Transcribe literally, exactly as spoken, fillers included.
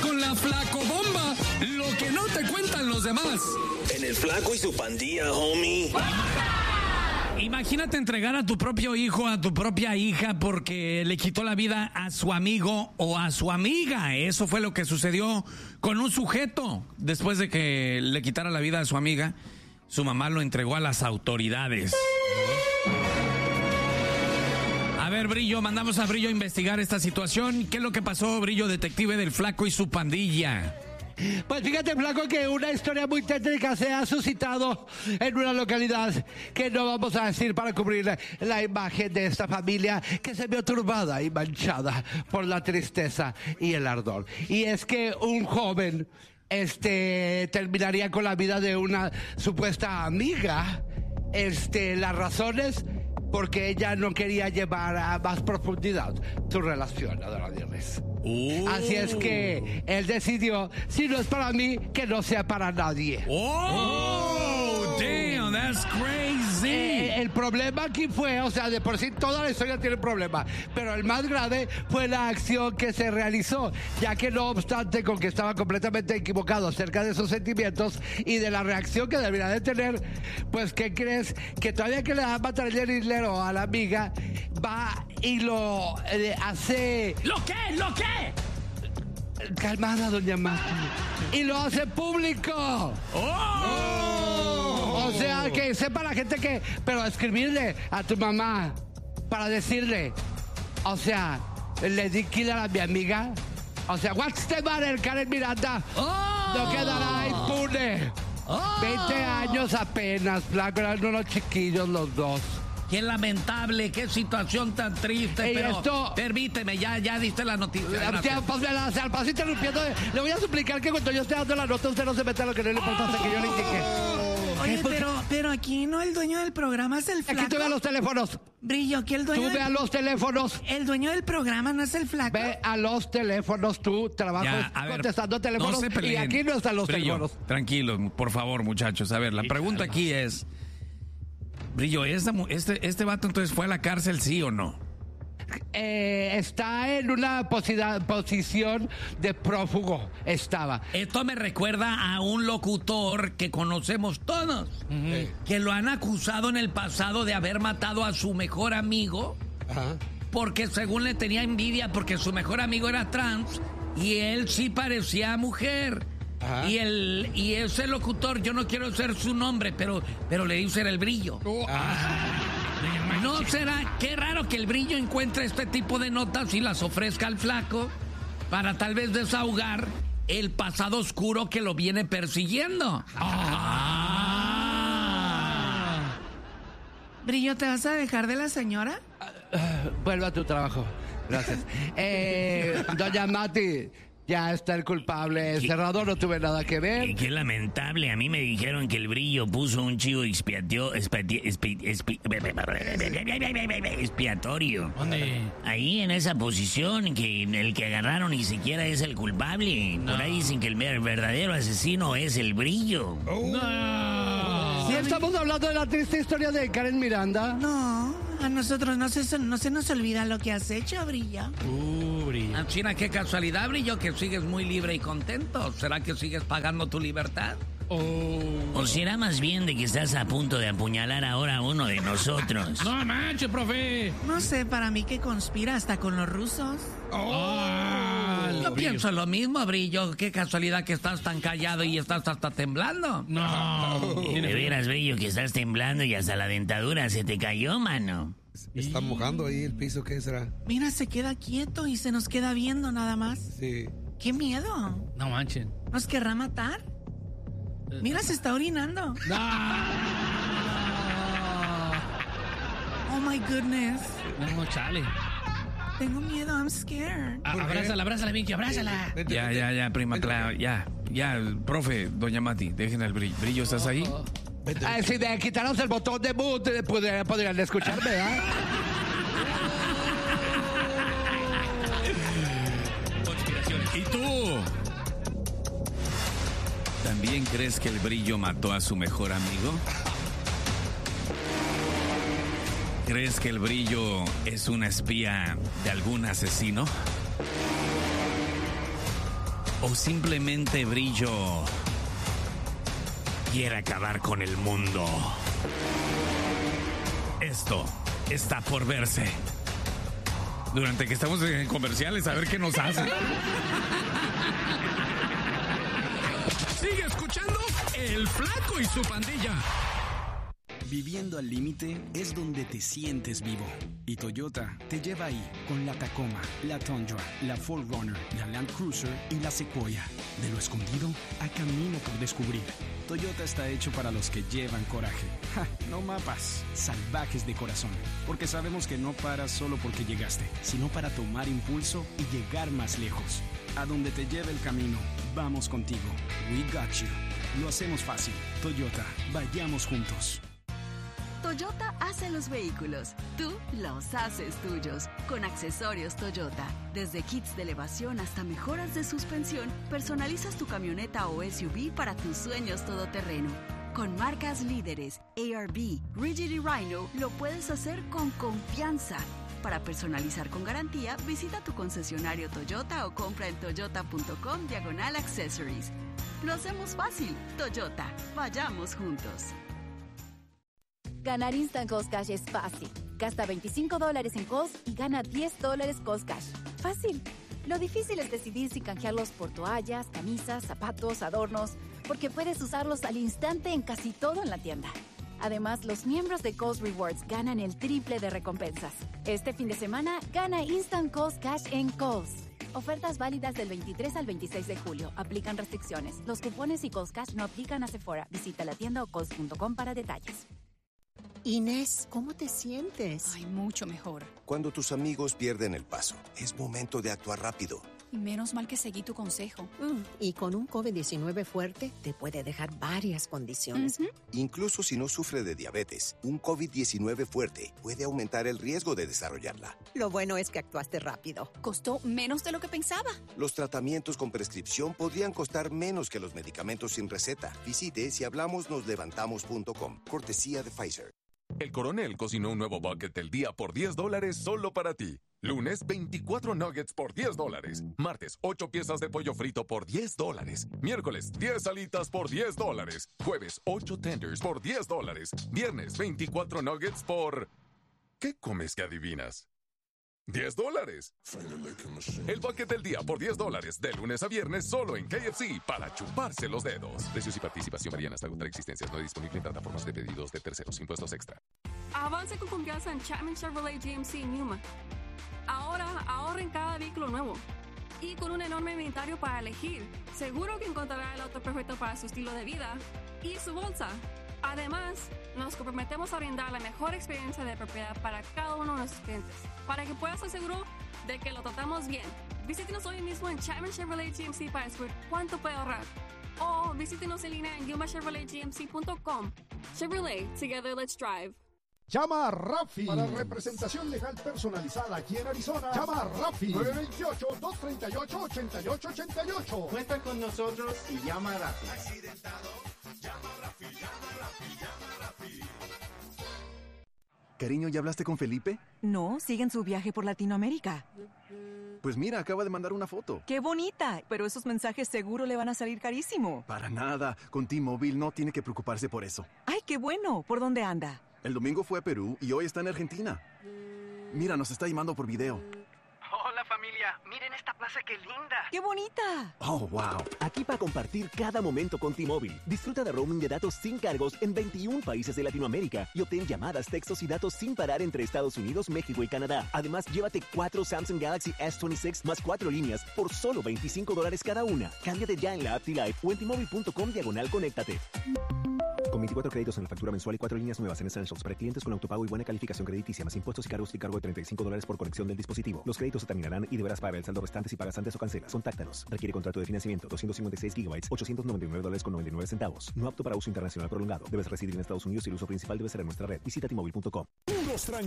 con la Flacobomba, lo que no te cuentan los demás. En el Flaco y su pandilla, homie. Imagínate entregar a tu propio hijo, a tu propia hija, porque le quitó la vida a su amigo o a su amiga. Eso fue lo que sucedió con un sujeto. Después de que le quitara la vida a su amiga, su mamá lo entregó a las autoridades. A ver, Brillo, mandamos a Brillo a investigar esta situación. ¿Qué es lo que pasó, Brillo, detective del Flaco y su pandilla? Pues fíjate, Flaco, que una historia muy tétrica se ha suscitado en una localidad que no vamos a decir para cubrir la imagen de esta familia que se vio turbada y manchada por la tristeza y el ardor. Y es que un joven este terminaría con la vida de una supuesta amiga. Este, las razones, porque ella no quería llevar a más profundidad su relación, Adora Dierres. Oh. Así es que él decidió, si no es para mí, que no sea para nadie. Oh, damn, that's crazy. Eh, el problema aquí fue, o sea, de por sí toda la historia tiene problema, pero el más grave fue la acción que se realizó, ya que no obstante con que estaba completamente equivocado acerca de sus sentimientos y de la reacción que debería de tener, pues ¿qué crees? Que todavía que le da matar el dinero a la amiga, va y lo eh, hace... ¿Lo qué? ¿Lo qué? Calmada, doña Mati. Y lo hace público. ¡Oh! O sea, que sepa la gente que... Pero escribirle a tu mamá para decirle, o sea, le di kill a mi amiga. O sea, what's the matter, Karen Miranda? ¡Oh! No quedará impune. ¡Oh! veinte años apenas, Flaco, eran unos chiquillos los dos. Qué lamentable, qué situación tan triste, Ey, pero esto- permíteme, ya, ya diste la noticia. O sea, pues, me la- o sea, paso interrumpiendo. Le voy a suplicar que cuando yo esté dando la nota, usted no se meta a lo que no le importa hasta que yo le indique. Oye, ¿Por qué? pero, pero aquí no el dueño del programa es el Aquí Flaco. tú ve a los teléfonos. Brillo, aquí el dueño Tú ve a del... los teléfonos. El dueño del programa no es el Flaco. Ve a los teléfonos. Tú trabajas Ya, a ver, contestando teléfonos. no se y peleen. aquí no están los Brillo, teléfonos. tranquilos, por favor, muchachos. A ver, la pregunta aquí es... Brillo, ¿esta mu- este, ¿este vato entonces fue a la cárcel, sí o no? Eh, está en una posida- posición de prófugo. Estaba. Esto me recuerda a un locutor que conocemos todos, que lo han acusado en el pasado de haber matado a su mejor amigo, Ajá. porque según le tenía envidia porque su mejor amigo era trans y él sí parecía mujer. Ajá. Y el y ese locutor, yo no quiero ser su nombre, pero pero le dice era el Brillo. ¿No será qué raro que el Brillo encuentre este tipo de notas y las ofrezca al Flaco para tal vez desahogar el pasado oscuro que lo viene persiguiendo? Ah. Brillo, ¿te vas a dejar de la señora? Vuelve a tu trabajo. Gracias. Eh, doña Mati, ya está el culpable encerrado. No tuve nada que ver. Qué lamentable, a mí me dijeron que el Brillo puso un chivo expiatio, expati- expi- expi- expiatorio. ¿Dónde? Ahí en esa posición, que el que agarraron ni siquiera es el culpable. Por ahí dicen que el ver- verdadero asesino es el Brillo. ¿Sí estamos hablando de la triste historia de Karen Miranda? No, a nosotros no se, no se nos olvida lo que has hecho, Brillo. Uh, Brillo. Ah, China, qué casualidad, Brillo, que sigues muy libre y contento. ¿Será que sigues pagando tu libertad? ¿O será más bien de que estás a punto de apuñalar ahora a uno de nosotros? No manches, profe. No sé, para mí que conspira hasta con los rusos. Ah, Yo Brillo. pienso lo mismo, Brillo. Qué casualidad que estás tan callado y estás hasta temblando. No. De veras, Brillo, que estás temblando y hasta la dentadura se te cayó, mano. Está mojando ahí el piso, ¿qué será? Mira, se queda quieto y se nos queda viendo nada más. Sí. ¡Qué miedo! No manchen. ¿Nos querrá matar? Mira, se está orinando. Oh my goodness. No, chale. Tengo miedo, I'm scared. A- abrázala, abrázala, Vicky, abrázala. Vente, Ya, vente. ya, ya, prima Clara, ya, ya, profe, doña Mati, dejen al Brillo. Brillo, ¿estás ahí? Vente, Ah, si me quitáramos el botón de mute, eh, podrían, podrían escucharme, ¿verdad? ¿Y tú? ¿También crees que el Brillo mató a su mejor amigo? ¿Crees que el Brillo es una espía de algún asesino? o simplemente Brillo quiere acabar con el mundo? Esto está por verse. Durante que estamos en comerciales, a ver qué nos hacen. Sigue escuchando El Flaco y su Pandilla. Viviendo al límite es donde te sientes vivo. Y Toyota te lleva ahí con la Tacoma, la Tundra, la cuatro runner, la Land Cruiser y la Sequoia. De lo escondido a camino por descubrir. Toyota está hecho para los que llevan coraje. Ja, no mapas, salvajes de corazón. Porque sabemos que no paras solo porque llegaste, sino para tomar impulso y llegar más lejos. A donde te lleve el camino, vamos contigo. We got you. Lo hacemos fácil. Toyota, vayamos juntos. Toyota hace los vehículos, tú los haces tuyos. Con accesorios Toyota, desde kits de elevación hasta mejoras de suspensión, personalizas tu camioneta o S U V para tus sueños todoterreno. Con marcas líderes, A R B, Rigid y Rhino, lo puedes hacer con confianza. Para personalizar con garantía, visita tu concesionario Toyota o compra en toyota.com diagonal accessories. Lo hacemos fácil. Toyota, vayamos juntos. Ganar Instant Cost Cash es fácil. Gasta veinticinco dólares en Cost y gana diez dólares Cost Cash. Fácil. Lo difícil es decidir si canjearlos por toallas, camisas, zapatos, adornos, porque puedes usarlos al instante en casi todo en la tienda. Además, los miembros de Cost Rewards ganan el triple de recompensas. Este fin de semana, gana Instant Cost Cash en Cost. Ofertas válidas del veintitrés al veintiséis de julio. Aplican restricciones. Los cupones y Cost Cash no aplican a Sephora. Visita la tienda o cost punto com para detalles. Inés, ¿cómo te sientes? Ay, mucho mejor. Cuando tus amigos pierden el paso, es momento de actuar rápido. Y menos mal que seguí tu consejo. Mm, y con un COVID diecinueve fuerte, te puede dejar varias condiciones. Uh-huh. Incluso si no sufre de diabetes, un COVID diecinueve fuerte puede aumentar el riesgo de desarrollarla. Lo bueno es que actuaste rápido. Costó menos de lo que pensaba. Los tratamientos con prescripción podrían costar menos que los medicamentos sin receta. Visite si hablamos nos levantamos punto com. Cortesía de Pfizer. El Coronel cocinó un nuevo bucket del día por diez dólares solo para ti. Lunes, veinticuatro nuggets por diez dólares. Martes, ocho piezas de pollo frito por diez dólares. Miércoles, diez alitas por diez dólares. Jueves, ocho tenders por diez dólares. Viernes, veinticuatro nuggets por... ¿Qué comes que adivinas? diez dólares. El bucket del día por diez dólares. De lunes a viernes solo en K F C para chuparse los dedos. Precios y participación varían hasta agotar existencias. No disponible en plataformas de pedidos de terceros. Impuestos extra. Avance con confianza en Chapman Chevrolet G M C Newman. Ahora ahorra en cada vehículo nuevo. Y con un enorme inventario para elegir. Seguro que encontrará el auto perfecto para su estilo de vida y su bolsa. Además, nos comprometemos a brindar la mejor experiencia de propiedad para cada uno de nuestros clientes, para que puedas estar seguro de que lo tratamos bien. Visítenos hoy mismo en Chapman Chevrolet G M C para descubrir cuánto puede ahorrar. O visítenos en línea en yuma chevrolet g m c punto com. Chevrolet, together let's drive. Llama a Rafi para representación legal personalizada aquí en Arizona. Llama a Rafi nueve dos ocho, dos tres ocho, ocho ocho ocho ocho. Cuenta con nosotros y llama a Rafi. Accidentado, llama a Rafi, llama a Rafi, llama a Rafi. Cariño, ¿ya hablaste con Felipe? No, sigue en su viaje por Latinoamérica. Pues mira, acaba de mandar una foto. ¡Qué bonita! Pero esos mensajes seguro le van a salir carísimo. Para nada. Con T-Mobile no tiene que preocuparse por eso. ¡Ay, qué bueno! ¿Por dónde anda? El domingo fue a Perú y hoy está en Argentina. Mira, nos está llamando por video. Hola familia, miren esta plaza qué linda. ¡Qué bonita! Oh, wow. Aquí para compartir cada momento con T-Mobile. Disfruta de roaming de datos sin cargos en veintiún países de Latinoamérica y obtén llamadas, textos y datos sin parar entre Estados Unidos, México y Canadá. Además, llévate cuatro Samsung Galaxy S veintiséis más cuatro líneas por solo veinticinco dólares cada una. Cámbiate ya en la app T-Life o en T-Mobile punto com diagonal conéctate. Con veinticuatro créditos en la factura mensual y cuatro líneas nuevas en Essentials para clientes con autopago y buena calificación crediticia, más impuestos y cargos y cargo de treinta y cinco dólares por conexión del dispositivo. Los créditos se terminarán y deberás pagar el saldo restante si pagas antes o cancelas. Contáctanos. Requiere contrato de financiamiento, doscientos cincuenta y seis gigabytes, ochocientos noventa y nueve dólares con noventa y nueve centavos. No apto para uso internacional prolongado. Debes residir en Estados Unidos y el uso principal debe ser en nuestra red. Visita T Mobile punto com.